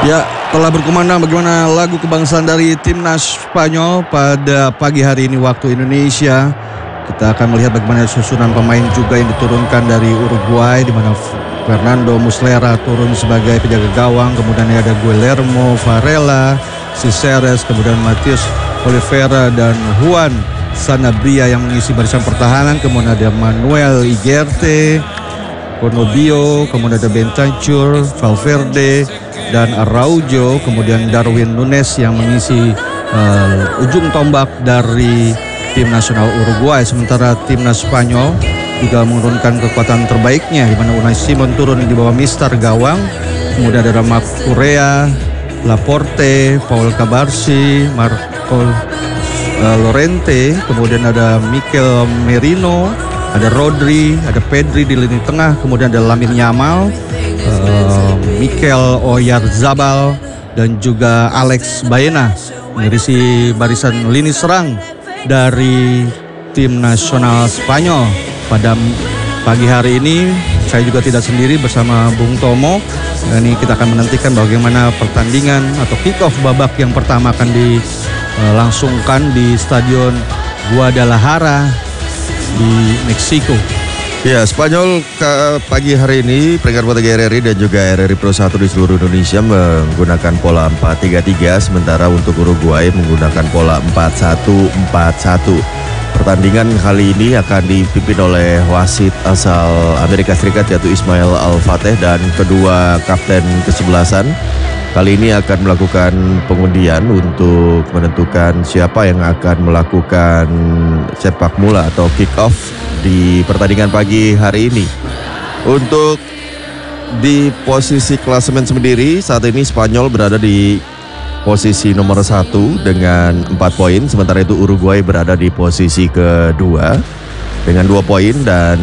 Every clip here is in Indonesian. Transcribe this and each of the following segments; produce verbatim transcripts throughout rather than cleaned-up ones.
Ya, telah berkumandang bagaimana lagu kebangsaan dari timnas Spanyol pada pagi hari ini waktu Indonesia. Kita akan melihat bagaimana susunan pemain juga yang diturunkan dari Uruguay, di mana Fernando Muslera turun sebagai penjaga gawang, kemudian ada Guillermo Varela, Ciceres, kemudian Matius Oliveira dan Juan Sanabria yang mengisi barisan pertahanan, kemudian ada Manuel Ugarte, Conobio, kemudian ada Bentancur, Valverde dan Araujo, kemudian Darwin Nunes yang mengisi uh, ujung tombak dari tim nasional Uruguay. Sementara timnas Spanyol juga menurunkan kekuatan terbaiknya, di mana Unai Simon turun di bawah Mister Gawang, kemudian ada Marc Correa, Laporte, Paul Cabarsi, Marco uh, Lorente, kemudian ada Mikel Merino, ada Rodri, ada Pedri di lini tengah, kemudian ada Lamine Yamal, uh, Mikel Oyarzabal dan juga Alex Baena mengisi barisan lini serang dari tim nasional Spanyol. Pada pagi hari ini saya juga tidak sendiri bersama Bung Tomo. Ini kita akan menantikan bagaimana pertandingan atau kick off babak yang pertama akan dilangsungkan di Stadion Guadalajara di Meksiko. Ya, Spanyol ke pagi hari ini peringkat empat R R I dan juga R R I Pro satu di seluruh Indonesia menggunakan pola empat tiga tiga, sementara untuk Uruguay menggunakan pola empat satu empat satu. Pertandingan kali ini akan dipimpin oleh wasit asal Amerika Serikat yaitu Ismail Al-Fateh dan kedua kapten kesebelasan. Kali ini akan melakukan pengundian untuk menentukan siapa yang akan melakukan sepak mula atau kick off di pertandingan pagi hari ini. Untuk di posisi klasemen sendiri saat ini Spanyol berada di posisi nomor satu dengan empat poin, sementara itu Uruguay berada di posisi kedua dengan dua poin dan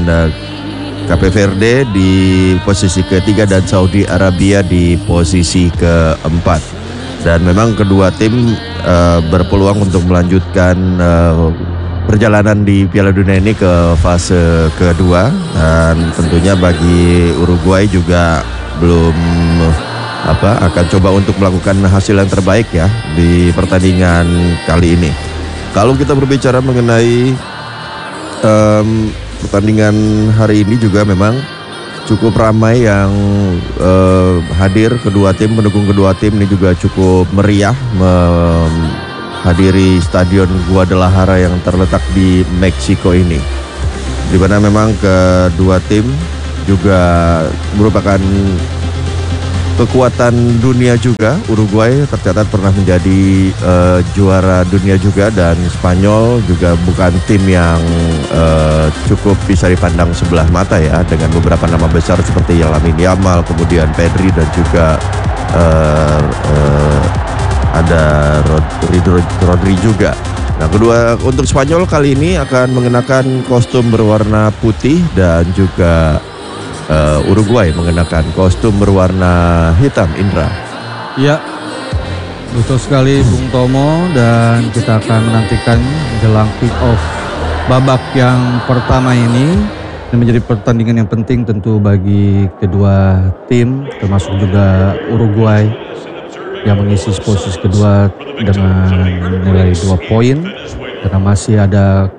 Cape Verde di posisi ketiga dan Saudi Arabia di posisi keempat. Dan memang kedua tim uh, berpeluang untuk melanjutkan uh, perjalanan di Piala Dunia ini ke fase kedua, dan tentunya bagi Uruguay juga belum apa akan coba untuk melakukan hasil yang terbaik ya di pertandingan kali ini. Kalau kita berbicara mengenai um, pertandingan hari ini juga memang cukup ramai yang uh, hadir. Kedua tim, pendukung kedua tim ini juga cukup meriah menghadiri Stadion Guadalajara yang terletak di Meksiko ini, di mana memang kedua tim juga merupakan kekuatan dunia juga. Uruguay tercatat pernah menjadi uh, juara dunia juga, dan Spanyol juga bukan tim yang uh, cukup bisa dipandang sebelah mata ya, dengan beberapa nama besar seperti Lamine Yamal, kemudian Pedri dan juga uh, uh, ada Rodri, Rodri juga. Nah, kedua untuk Spanyol kali ini akan mengenakan kostum berwarna putih dan juga Uh, Uruguay mengenakan kostum berwarna hitam. Indra. Ya, betul sekali Bung Tomo, dan kita akan menantikan jelang kick off babak yang pertama ini. Ini menjadi pertandingan yang penting tentu bagi kedua tim, termasuk juga Uruguay yang mengisi posisi kedua dengan nilai dua poin, karena masih ada